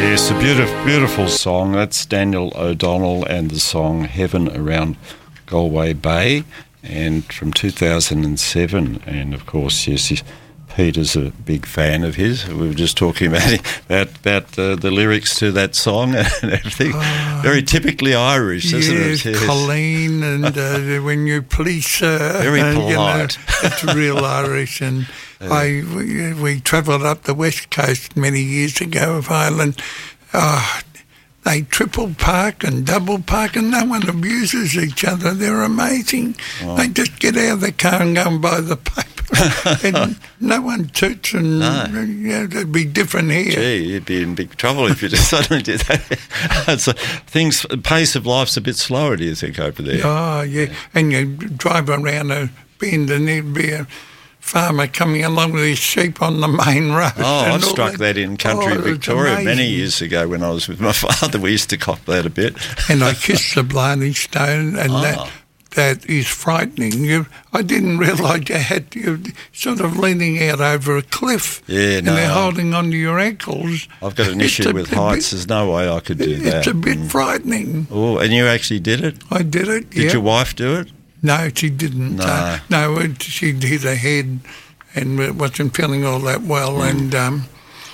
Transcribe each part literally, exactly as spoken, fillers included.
Yes, a beautiful, beautiful song. That's Daniel O'Donnell and the song Heaven Around Galway Bay, and from two thousand seven. And of course, yes, Peter's a big fan of his. We were just talking about about, about uh, the lyrics to that song and everything. Uh, Very typically Irish, yes, isn't it? Yes, Colleen, and uh, when you please, sir. Very uh, polite. You know, it's real Irish. And yeah. I we, we travelled up the west coast many years ago of Ireland. Uh, they triple park and double park, and no one abuses each other. They're amazing. Wow. They just get out of the car and go and buy the paper, and no one toots. And no. You know, it'd be different here. Gee, you'd be in big trouble if you just suddenly did that. So things, the pace of life's a bit slower, do you think, over there? Oh yeah, and you drive around a bend, and there'd be a farmer coming along with his sheep on the main road. Oh, I've struck that. that in country oh, Victoria many years ago when I was with my father. We used to cop that a bit. And I kissed the Blarney Stone, and oh. that that is frightening. You, I didn't realise you had you sort of leaning out over a cliff. Yeah, and no. they're holding onto your ankles. I've got an it's issue with heights. Bit, There's no way I could do it's that. It's a bit mm. frightening. Oh, and you actually did it? I did it, Did yeah. your wife do it? No, she didn't. No. Uh, no, it, she hit her head and wasn't feeling all that well, mm. and um,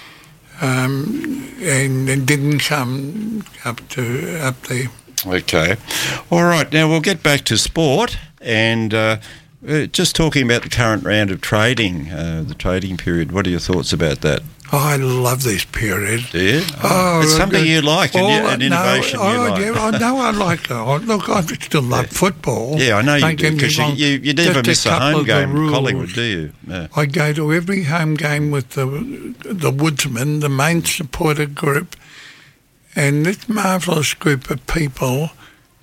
um, and, and didn't come up to up there. Okay, all right. Now we'll get back to sport, and uh, just talking about the current round of trading, uh, the trading period. What are your thoughts about that? Oh, I love this period. Do you? Oh, oh it's something you like, oh, an innovation no, you oh, like. Yeah, I know I like it. Oh, look, I still love yeah. football. Yeah, I know you Don't do, because you, you, you never miss a home game in Collingwood, do you? Yeah. I go to every home game with the the Woodsmen, the main supporter group, and this marvellous group of people.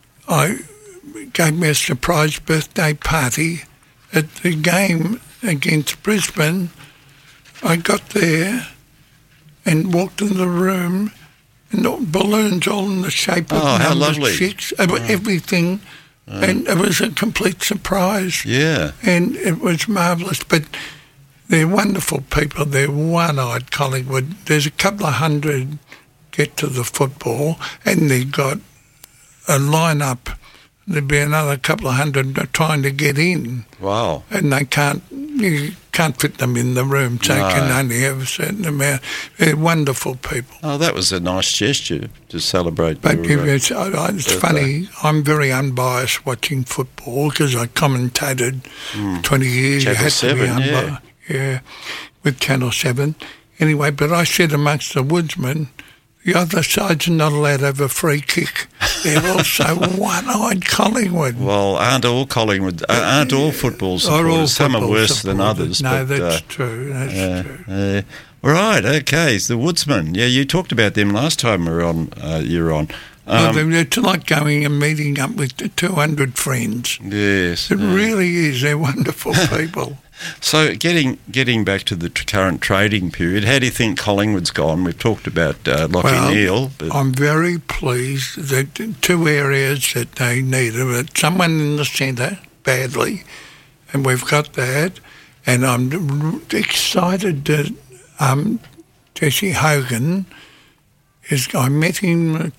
I gave me a surprise birthday party at the game against Brisbane. I got there and walked in the room, and the balloons all in the shape of oh, number lovely. six, oh. everything, oh. and it was a complete surprise. Yeah. And it was marvellous, but they're wonderful people. They're one-eyed Collingwood. There's a couple of hundred get to the football, and they've got a line-up. There'd be another couple of hundred trying to get in. Wow. And they can't, you can't fit them in the room, so no. you can only have a certain amount. They're wonderful people. Oh, that was a nice gesture to celebrate. But your, uh, it's, it's funny, I'm very unbiased watching football because I commentated mm. twenty years. Channel you had seven, to be unbiased. Yeah. yeah, with Channel seven. Anyway, but I said amongst the Woodsmen, the other side's not allowed to have a free kick. They're also one-eyed Collingwood. Well, aren't all Collingwood, aren't all football supporters? All Some football are worse supporters. than others. No, but, that's uh, true. That's uh, true. Uh, right, okay. It's the Woodsmen. Yeah, you talked about them last time we were on. Uh, you were on. Um, well, it's like going and meeting up with two hundred friends. Yes. It uh, really is. They're wonderful people. So getting getting back to the t- current trading period, how do you think Collingwood's gone? We've talked about uh, Lachie well, Neale. But I'm very pleased that two areas that they needed, someone in the centre badly, and we've got that. And I'm excited that um, Jesse Hogan is. I met him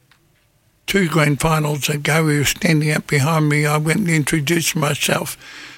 two grand finals ago. He was standing up behind me. I went and introduced myself.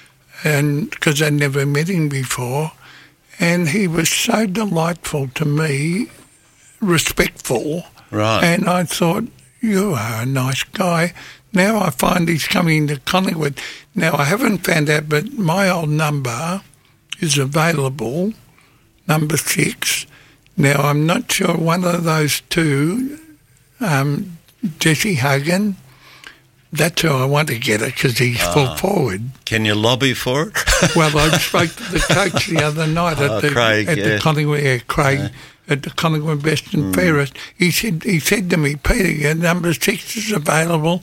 And because I'd never met him before, and he was so delightful to me, respectful. Right. And I thought, you are a nice guy. Now I find he's coming to Collingwood. Now I haven't found out, but my old number is available, number six. Now I'm not sure one of those two, um, Jesse Hogan. That's how I want to get it because he's ah. full forward. Can you lobby for it? Well, I spoke to the coach the other night oh, at the Craig, at yeah. the Collingwood, yeah, Craig, yeah. at the Collingwood Best and mm. Fairest. He said he said to me, Peter, your number six is available.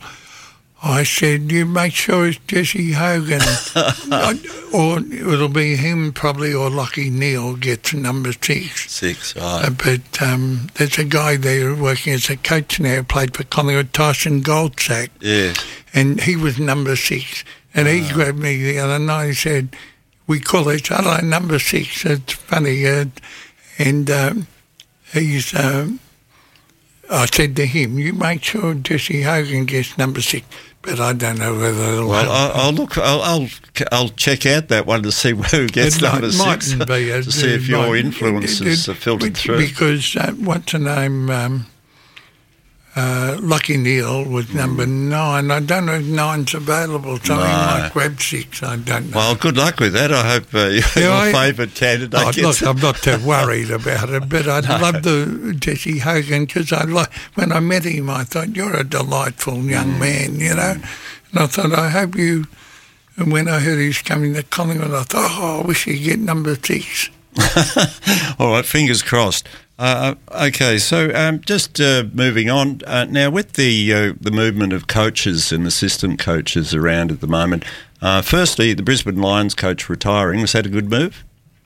I said, you make sure it's Jesse Hogan, I, or it'll be him probably, or Lachie Neale gets number six. Six, right. Uh, but um, there's a guy there working as a coach now, played for Collingwood, Tyson Goldsack. Yeah. And he was number six. And he oh. grabbed me the other night and said, we call each other number six. It's funny. Uh, and um, he's... Um, I said to him, you make sure Jesse Hogan gets number six. But I don't know whether it'll Well, help. I'll, I'll look. I'll, I'll I'll check out that one to see who gets It number might- six. mightn't be a- to see if it your might- influences it- are filtered it- through. Because uh, what's her name? Um, uh, Lucky Neal was number nine. I don't know if nine's available, so he No. might grab six. I don't know. Well, good luck with that. I hope uh, your Yeah, I- favourite candidate Oh, gets look, I'm not too worried about it, but I love the Jesse Hogan because I like when I met him. I thought you're a delightful young man, you know. And I thought I hope you. And when I heard he was coming to Collingwood, I thought, oh, I wish he'd get number six. All right, fingers crossed. Uh, okay, so um, just uh, moving on uh, now with the uh, the movement of coaches and assistant coaches around at the moment. Uh, firstly, the Brisbane Lions coach retiring, was that a good move?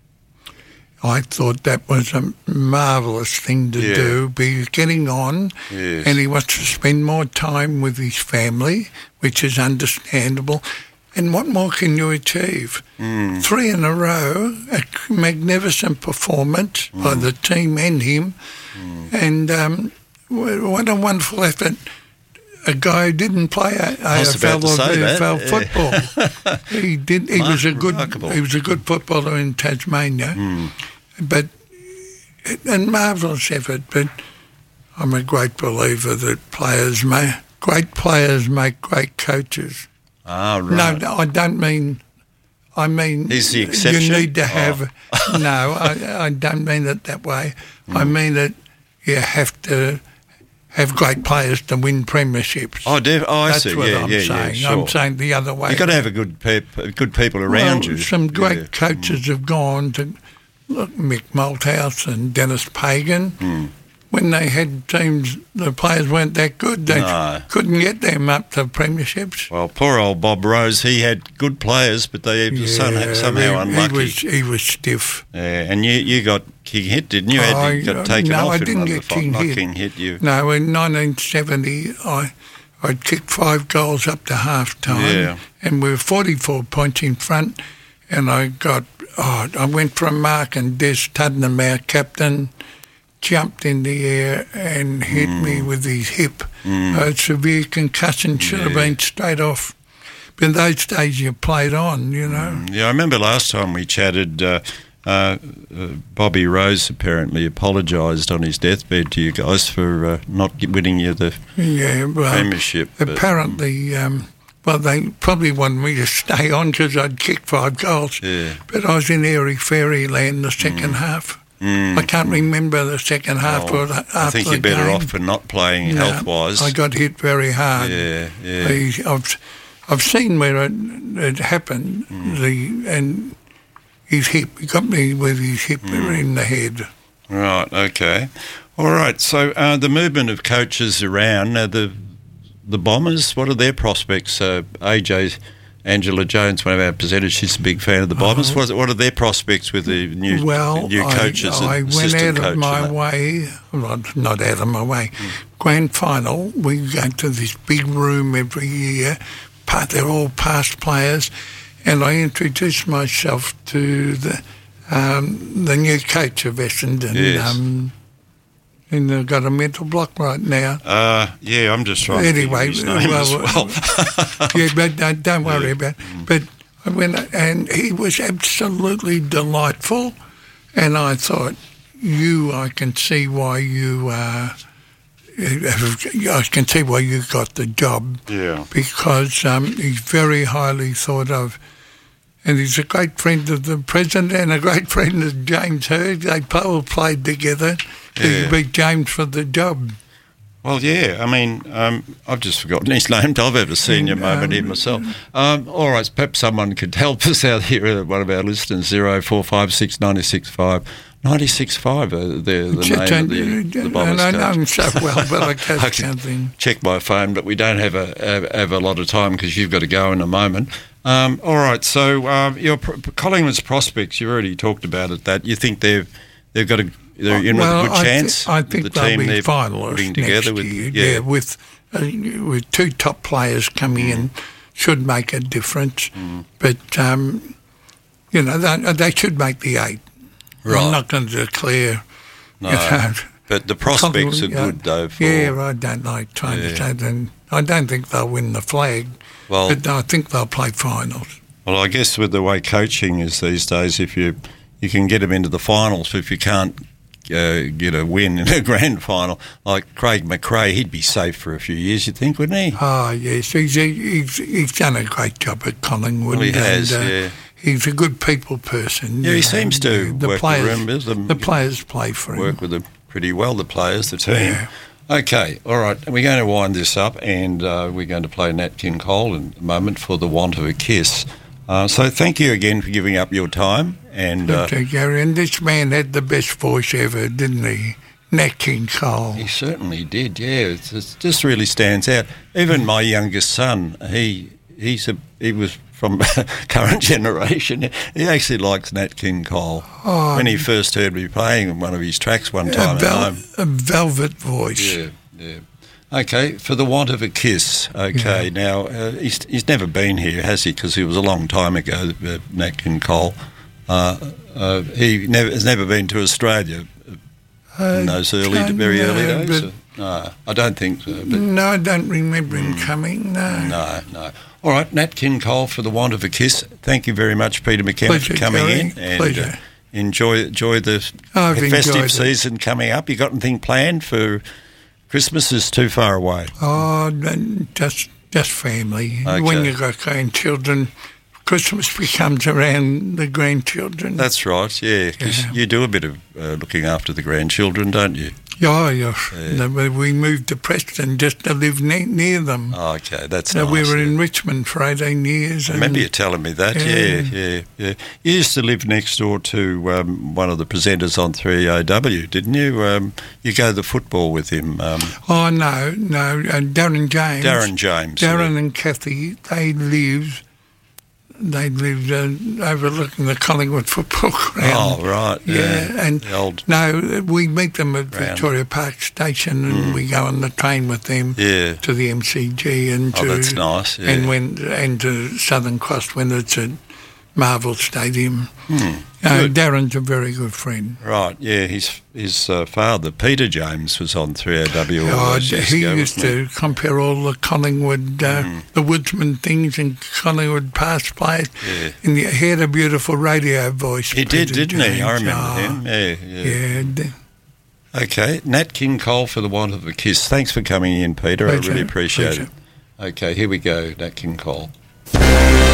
I thought that was a marvellous thing to Yeah. do. But he's getting on, Yes. and he wants to spend more time with his family, which is understandable. And what more can you achieve? Mm. Three in a row, a magnificent performance Mm. by the team and him, Mm. and um, wh- what a wonderful effort. A guy who didn't play A- I was about AFL to or say V that, F L yeah. football. he did. He was a good. Remarkable. He was a good footballer in Tasmania, Mm. but a marvellous effort. But I'm a great believer that players may great players make great coaches. Ah, right. No, I don't mean. I mean, Is the exception? you need to have. Oh. No, I, I don't mean it that way. I mean that you have to have great players to win premierships. Oh, def- oh I That's see. what Yeah, I'm yeah, yeah, saying. sure. I'm saying the other way. You've got to have a good pep, good people around well, you. Some great Yeah. coaches have gone to look, Mick Malthouse and Dennis Pagan. Mm. When they had teams, the players weren't that good. They No. couldn't get them up to premierships. Well, poor old Bob Rose, he had good players, but they were somehow, somehow he, unlucky. He was, he was stiff. Yeah, and you, you got King Hit, didn't you? Had, you I- got taken no, off I in didn't one of get the fight. King Not Hit. King Hit, you. No, in nineteen seventy, I I kicked five goals up to half time, Yeah. and we were forty-four points in front. And I got, oh, I went from Mark and Des Tuddenham, our captain, jumped in the air and hit Mm. me with his hip. A severe concussion, should have been straight off. But in those days, you played on, you know. Yeah, I remember last time we chatted, uh, uh, uh, Bobby Rose apparently apologised on his deathbed to you guys for uh, not gi- winning you the Yeah, well, premiership. but- apparently, um, well, they probably wanted me to stay on because I'd kicked five goals. Yeah. But I was in airy fairyland the second half. Mm. I can't remember the second half Well, or the, after I think the you're better game. off for not playing No, health-wise. I got hit very hard. Yeah, yeah. The- I've, I've seen where it, it happened, Mm. the and his hip, he got me with his hip Mm. in the head. Right, okay. All right, so uh, the movement of coaches around, uh, the the Bombers, what are their prospects? Uh, A J, Angela Jones, one of our presenters, she's a big fan of the Bombers. Oh. What, what are their prospects with the new, Well, new coaches I, I and went assistant out coach of my and that? way, well, not out of my way. Grand final, we go to this big room every year. Part, they're all past players, and I introduced myself to the um, the new coach of Essendon. Yes. Um, and I've got a mental block right now. Uh, yeah, I'm just trying Anyway, to think of his name well, as well. Yeah, but don't, don't worry Yeah. about it. But I went, and he was absolutely delightful, and I thought, you, I can see why you, uh, I can see why you got the job, Yeah. because um, he's very highly thought of. And he's a great friend of the president and a great friend of James Hird. They all played together. Yeah. He beat James for the job. Well, yeah, I mean, um, I've just forgotten his name. I've ever seen your moment here myself. Um, all right, perhaps someone could help us out here, uh, one of our listeners, zero four five six nine six five. ninety-six five, uh, the, the name of the, the Bombers I know coach. him so well, but I can't I can something. check my phone, but we don't have a have, have a lot of time because you've got to go in a moment. Um, all right, so um, your Collingwood's prospects, you already talked about it. That you think they've they've got a they're in well, with a good I chance. Th- I think the they'll team be they're finalists putting next together with year. yeah. Yeah, with uh, with two top players coming in should make a difference. Mm. But um, you know they, they should make the eight. Right. I'm not going to declare. No. You know, But the prospects are good, though. For, yeah, I don't like trying yeah. to say that. I don't think they'll win the flag, well, but I think they'll play finals. Well, I guess with the way coaching is these days, if you you can get them into the finals, but if you can't uh, get a win in a grand final, like Craig McRae, he'd be safe for a few years, you'd think, wouldn't he? Oh, yes. He's, he's, he's done a great job at Collingwood. Well, he has, and, uh, yeah. He's a good people person. Yeah, he know, seems to the work players, with them. The players play for him. Work with them pretty well, the players, the team. Yeah. Okay, all right. We're going to wind this up, and uh, we're going to play Nat King Cole in a moment for The Want of a Kiss. Uh, so thank you again for giving up your time. And uh, okay, Gary, and this man had the best voice ever, didn't he? Nat King Cole. He certainly did, yeah. It's, it just really stands out. Even my youngest son, he he's a, he was from current generation. He actually likes Nat King Cole. Oh, when he first heard me playing one of his tracks one time a vel- at home. A velvet voice. Yeah, yeah. Okay, for The Want of a Kiss. Okay, yeah. Now, uh, he's, he's never been here, has he? Because it was a long time ago, uh, Nat King Cole. Uh, uh, he never, has never been to Australia uh, in those early, very no, early days? Or, no, I don't think so. But, no, I don't remember him mm, coming, no. No, no. All right, Nat King Cole for The Want of a Kiss. Thank you very much, Peter McKenna, Pleasure, for coming Gary. in. And, Pleasure. Uh, enjoy, enjoy the I've festive season coming up. You got anything planned for... Christmas is too far away. Oh, just just family. Okay. When you've got grandchildren, Christmas becomes around the grandchildren. That's right, yeah. 'Cause yeah. you do a bit of uh, looking after the grandchildren, don't you? Oh, yes. Yeah. We moved to Preston just to live ne- near them. Oh, okay, that's so nice. We were yeah. in Richmond for eighteen years. I remember you telling me that, yeah. yeah, yeah, yeah. You used to live next door to um, one of the presenters on three A W, didn't you? Um, you go to the football with him. Um, oh, no, no, uh, Darren James. Darren James. Darren yeah. and Kathy, they live... They lived uh, overlooking the Collingwood football ground. Oh, right, yeah. yeah. And the old no, we meet them at ground. Victoria Park Station, and mm. we go on the train with them yeah. to the M C G and oh, to that's nice. Yeah. and when and to Southern Cross when it's at Marvel Stadium. Hmm. Uh, Darren's a very good friend. Right, yeah. His his uh, father, Peter James, was on three A W. Oh, he ago, used to he? compare all the Collingwood, uh, mm. the Woodsman things and Collingwood past players. Yeah. And he had a beautiful radio voice. He Peter did, didn't James. he? I remember oh, him. Yeah, yeah. yeah. Okay, Nat King Cole for The Want of a Kiss. Thanks for coming in, Peter. Pleasure. I really appreciate Pleasure. it. Okay, here we go, Nat King Cole.